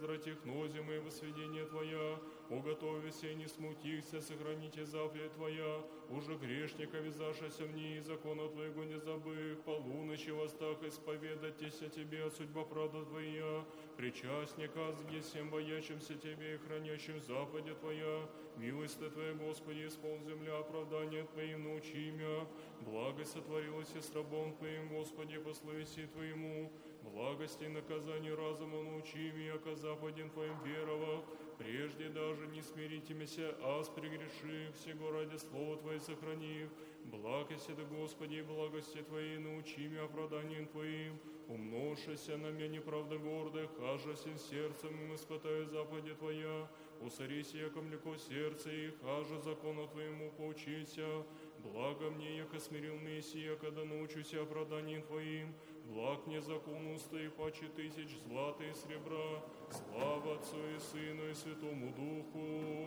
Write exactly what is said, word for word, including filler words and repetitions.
возвратих нозем и возведение Твоя, уготовися и не смутихся, сохраните заповедь Твоя, уже грешника вязашася в ней, закона Твоего не забых, полуночи восстах исповедайтеся Тебе, от судьба правда Твоя, причастника где всем боячимся Тебе и хранящим заповеди Твоя, милость Твоя, Господи, исполн земля, оправдание Твоим научи мя, благость сотворилась и с рабом Твоим, Господи, по словеси Твоему, благости и наказание разума научи меня, яко заповедям Твоим веровал, прежде даже не смиритимися, аз прегрешив, всего ради слова Твое сохранив, благости да, Господи, благости Твоей научи меня оправданием Твоим, умножися на меня неправда гордых, аже всем сердцем им испытаю заповеди Твоя, усорися, яко млеко сердце их, аже закону Твоему поучися, благо мне, яко смирил Мессия, когда научуся оправданием Твоим, благ мне закон уста и паче тысяч злата и сребра, слава Отцу и Сыну и Святому Духу.